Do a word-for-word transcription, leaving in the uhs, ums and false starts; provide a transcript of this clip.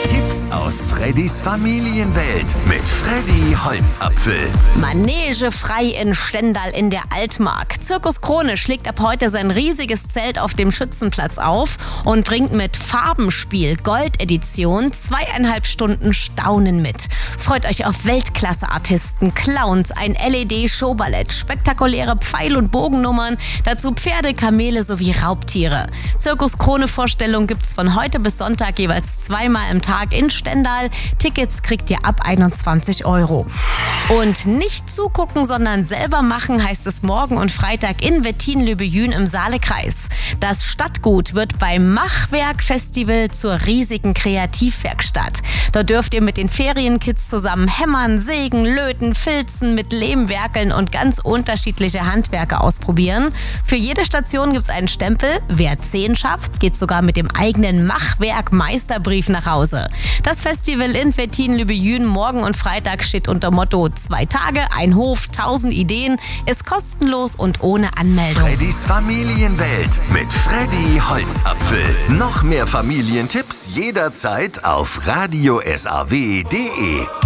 Tipps aus Freddys Familienwelt mit Freddy Holzapfel. Manege frei in Stendal in der Altmark. Zirkus Krone schlägt ab heute sein riesiges Zelt auf dem Schützenplatz auf und bringt mit Farbenspiel Gold-Edition zweieinhalb Stunden Staunen mit. Freut euch auf Weltklasse-Artisten, Clowns, ein L E D-Showballett, spektakuläre Pfeil- und Bogennummern, dazu Pferde, Kamele sowie Raubtiere. Zirkus Krone-Vorstellung gibt's von heute bis Sonntag jeweils zweimal im Tag in Stendal. Tickets kriegt ihr ab einundzwanzig Euro. Und nicht zugucken, sondern selber machen, heißt es morgen und Freitag in Wettin-Löbejün im Saalekreis. Das Stadtgut wird beim Machwerk-Festival zur riesigen Kreativwerkstatt. Da dürft ihr mit den Ferienkids zusammen hämmern, sägen, löten, filzen, mit Lehm werkeln und ganz unterschiedliche Handwerke ausprobieren. Für jede Station gibt's einen Stempel. Wer zehn schafft, geht sogar mit dem eigenen Machwerk-Meisterbrief nach Hause. Das Festival in Wettin-Löbejün morgen und Freitag steht unter Motto zwei Tage, ein Hof, tausend Ideen, ist kostenlos und ohne Anmeldung. Freddys Familienwelt mit Freddy Holzapfel. Noch mehr Familientipps jederzeit auf radio s a w punkt d e.